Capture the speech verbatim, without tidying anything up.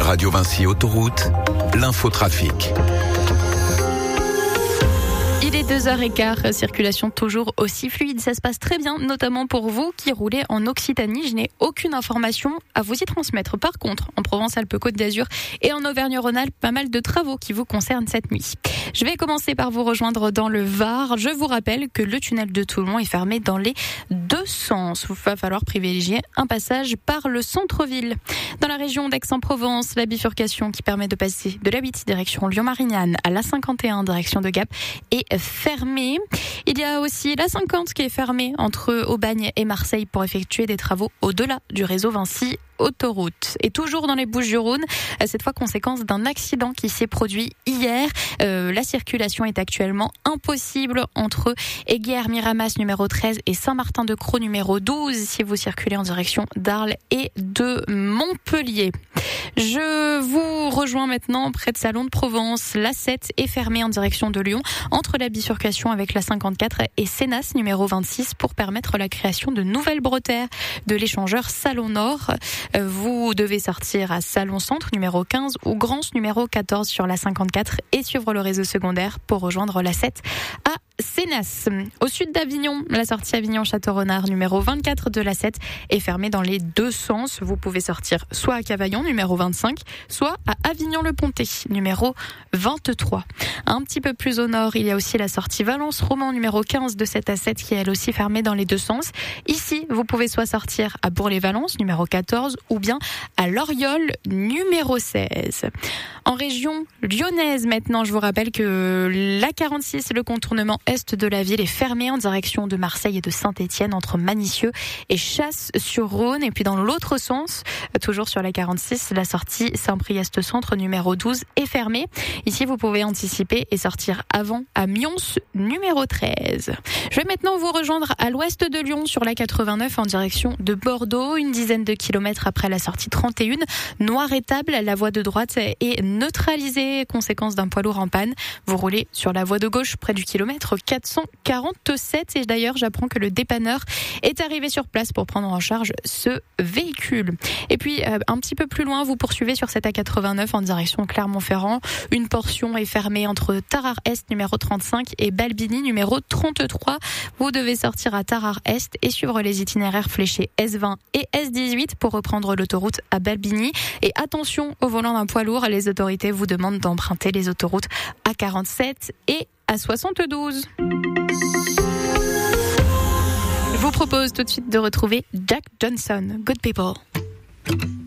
Radio Vinci Autoroute, l'infotrafic. Il est deux heures quinze, circulation toujours aussi fluide, ça se passe très bien, notamment pour vous qui roulez en Occitanie. Je n'ai aucune information à vous y transmettre. Par contre, en Provence-Alpes-Côte d'Azur et en Auvergne-Rhône-Alpes, pas mal de travaux qui vous concernent cette nuit. Je vais commencer par vous rejoindre dans le Var. Je vous rappelle que le tunnel de Toulon est fermé dans les deux sens. Il va falloir privilégier un passage par le centre-ville. Dans la région d'Aix-en-Provence, la bifurcation qui permet de passer de l'A huit direction Lyon-Marignane à l'A cinquante et un direction de Gap est fermée. Il y a aussi l'A cinquante qui est fermée entre Aubagne et Marseille pour effectuer des travaux au-delà du réseau Vinci Autoroute. Et toujours dans les Bouches-du-Rhône, cette fois conséquence d'un accident qui s'est produit hier. Euh, la circulation est actuellement impossible entre Aiguière-Miramas numéro treize et Saint-Martin-de-Crau numéro douze si vous circulez en direction d'Arles et de Montpellier. Je vous rejoins maintenant près de Salon de Provence. L'A sept est fermée en direction de Lyon entre la bifurcation avec la cinquante-quatre et Sénas numéro vingt-six pour permettre la création de nouvelles bretelles de l'échangeur Salon Nord. Vous devez sortir à Salon Centre numéro quinze ou Grance numéro quatorze sur la cinquante-quatre et suivre le réseau secondaire pour rejoindre l'A sept à Sénas. Au sud d'Avignon, la sortie Avignon-Château-Renard numéro vingt-quatre de l'A sept est fermée dans les deux sens. Vous pouvez sortir soit à Cavaillon numéro vingt-cinq, soit à Avignon-le-Pontet numéro vingt-trois. Un petit peu plus au nord, il y a aussi la sortie Valence-Roman numéro quinze de cette A sept qui est elle aussi fermée dans les deux sens. Ici, vous pouvez soit sortir à Bourg-les-Valence numéro quatorze ou bien à Loriol numéro seize. En région lyonnaise maintenant, je vous rappelle que la quarante-six, le contournement est de la ville, est fermé en direction de Marseille et de Saint-Étienne entre Manicieux et Chasse-sur-Rhône. Et puis dans l'autre sens, toujours sur la quarante-six, la sortie Saint-Priest Centre numéro douze est fermée. Ici, vous pouvez anticiper et sortir avant à Mions numéro treize. Je vais maintenant vous rejoindre à l'ouest de Lyon sur la quatre-vingt-neuf en direction de Bordeaux. Une dizaine de kilomètres après la sortie trente et un, noir étable, la voie de droite est neutralisée, conséquence d'un poids lourd en panne. Vous roulez sur la voie de gauche près du kilomètre quatre cent quarante-sept et d'ailleurs j'apprends que le dépanneur est arrivé sur place pour prendre en charge ce véhicule. Et puis euh, un petit peu plus loin, vous poursuivez sur cette A quatre-vingt-neuf en direction de Clermont-Ferrand. Une portion est fermée entre Tarare-Est numéro trente-cinq et Balbini numéro trente-trois. Vous devez sortir à Tarare-Est et suivre les itinéraires fléchés S vingt et S dix-huit pour reprendre l'autoroute à Balbini. Et attention au volant d'un poids lourd, les autorités vous demandent d'emprunter les autoroutes A quarante-sept et à soixante-douze. Je vous propose tout de suite de retrouver Jack Johnson, Good People.